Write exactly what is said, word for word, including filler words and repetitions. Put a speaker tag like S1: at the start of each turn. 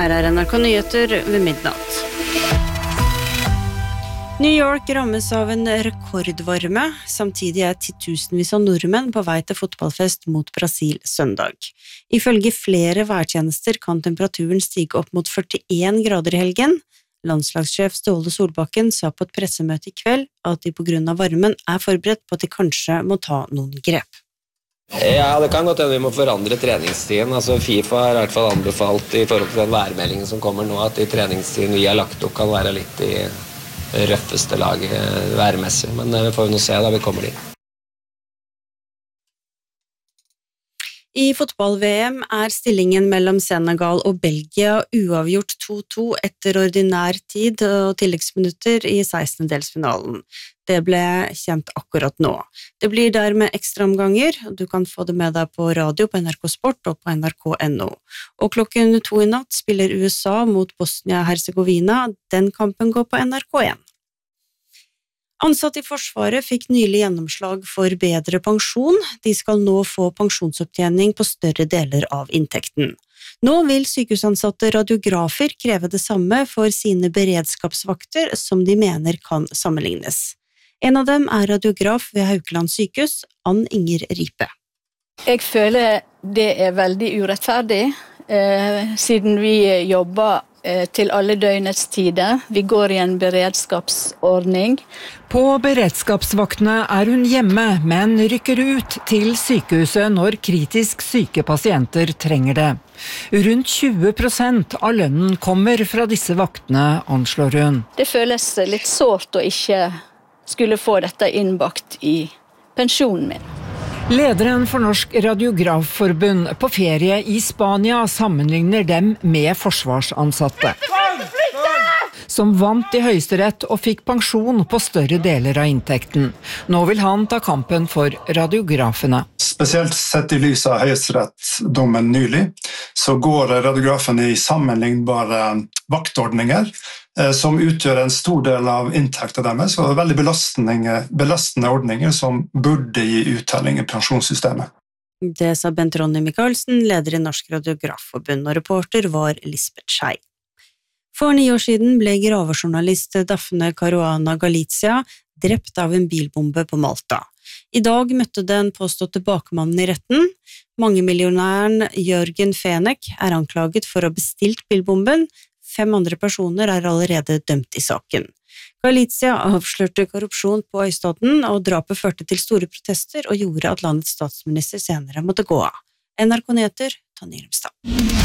S1: Her er N R K Nyheter ved midnatt. New York rammes av en rekordvarme, samtidig er titusenvis av nordmenn på vei til fotballfest mot Brasil søndag. Ifølge flere værtjenester kan temperaturen stige opp mot førtien grader i helgen. Landslagssjef Ståle Solbakken sa på et pressemøte i kveld at de på grunn av varmen er forberedt på at de kanskje må ta noen grep.
S2: Ja, det kan godt hende vi må forandre treningstiden. Altså, FIFA har i hvert fall anbefalt i forhold til den værmeldingen som kommer nå, at i treningstiden vi har lagt opp kan være litt i røffeste laget værmessig, men vi får jo nå se da vi kommer dit.
S1: I fotball-V M er stillingen mellom Senegal og Belgia uavgjort to to etter ordinær tid og tilleggsminutter i sekstendedelsfinalen. Det ble kjent akkurat nå. Det blir dermed ekstraomganger, og du kan få det med deg på radio på N R K Sport og på N R K punktum N O. Og klokken to i natt spiller U S A mot Bosnia-Herzegovina. Den kampen går på N R K én. Ansatte i Forsvaret fikk nylig gjennomslag for bedre pensjon. De skal nå få pensjonsopptjening på større deler av inntekten. Nå vil sykehusansatte radiografer kreve det samme for sine beredskapsvakter som de mener kan sammenlignes. En av dem er radiograf ved Haukeland sykehus, Ann Inger Ripe.
S3: Jeg føler det er veldig urettferdig, eh, siden vi jobber til alle døgnets tider. Vi går i en beredskapsordning.
S4: På beredskapsvaktene er hun hjemme, men rykker ut til sykehuset når kritisk syke pasienter trenger det. Rundt tjue prosent av lønnen kommer fra disse vaktene, anslår hun.
S3: Det føles litt sårt å ikke skulle få dette innbakt i pensjonen min.
S4: Lederen for Norsk Radiografforbund på ferie i Spania sammenligner dem med forsvarsansatte, som vant i Høyesterett og fikk pensjon på større deler av inntekten. Nå vil han ta kampen for radiografene.
S5: Spesielt sett i lys av Høyesterett-dommen nylig, så går radiografene i sammenlignbare vaktordninger, som utgjør en stor del av inntekten deres, og veldig belastende, belastende ordninger som burde gi uttelling i pensjonssystemet.
S1: Det sa Bent Ronny Michaelsen, leder i Norsk Radiografforbund, og reporter var Lisbeth Schei. For ni år siden ble gravejournalist Daphne Caruana Galizia drept av en bilbombe på Malta. I dag møtte den påståtte bakmannen i retten. Mangemillionæren Jørgen Fenek er anklaget for å ha bestilt bilbomben. Fem andre personer er allerede dømt i saken. Galizia avslørte korrupsjon på øystaten, og drapet førte til store protester og gjorde at landets statsminister senere måtte gå av. N R K Nyheter, Tonje Rimstad.